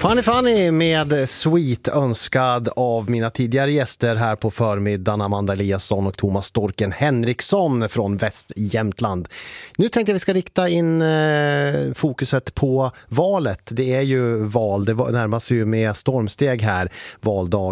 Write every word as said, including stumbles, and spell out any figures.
Funny Funny med Sweet, önskad av mina tidigare gäster här på förmiddagen, Amanda Eliasson och Thomas Storken Henriksson från Västjämtland. Nu tänkte jag vi ska rikta in eh, fokuset på valet. Det är ju val, det närmar sig ju med stormsteg här, valdag.